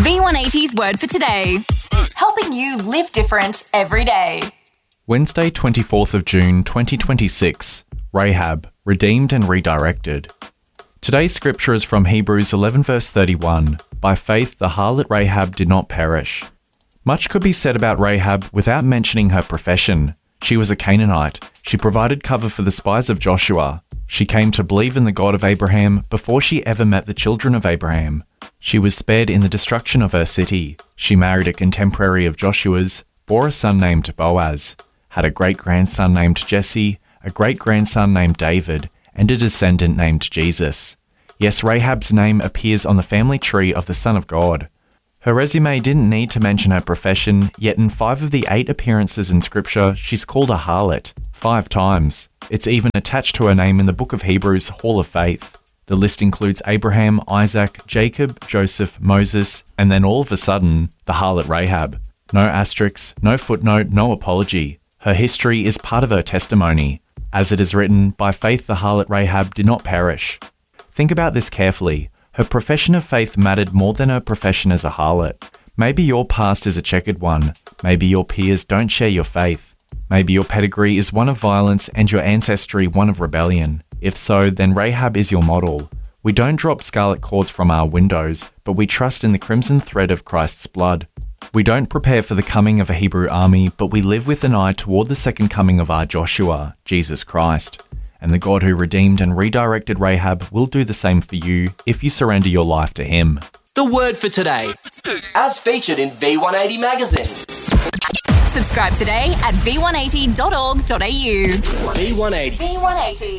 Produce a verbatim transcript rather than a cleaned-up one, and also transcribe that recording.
V one eighty's word for today. Helping you live different every day. Wednesday, twenty-fourth of June, twenty twenty-six. Rahab, redeemed and redirected. Today's scripture is from Hebrews eleven verse thirty-one. By faith, the harlot Rahab did not perish. Much could be said about Rahab without mentioning her profession. She was a Canaanite. She provided cover for the spies of Joshua. She came to believe in the God of Abraham before she ever met the children of Abraham. She was spared in the destruction of her city. She married a contemporary of Joshua's, bore a son named Boaz, had a great-grandson named Jesse, a great-grandson named David, and a descendant named Jesus. Yes, Rahab's name appears on the family tree of the Son of God. Her resume didn't need to mention her profession, yet in five of the eight appearances in Scripture, she's called a harlot. Five times. It's even attached to her name in the book of Hebrews' Hall of Faith. The list includes Abraham, Isaac, Jacob, Joseph, Moses, and then all of a sudden, the harlot Rahab. No asterisks, no footnote, no apology. Her history is part of her testimony. As it is written, by faith the harlot Rahab did not perish. Think about this carefully. Her profession of faith mattered more than her profession as a harlot. Maybe your past is a checkered one. Maybe your peers don't share your faith. Maybe your pedigree is one of violence and your ancestry one of rebellion. If so, then Rahab is your model. We don't drop scarlet cords from our windows, but we trust in the crimson thread of Christ's blood. We don't prepare for the coming of a Hebrew army, but we live with an eye toward the second coming of our Joshua, Jesus Christ. And the God who redeemed and redirected Rahab will do the same for you if you surrender your life to him. The word for today, as featured in V one eighty magazine. Subscribe today at v one eighty dot org dot a u. V one eighty. V one eighty.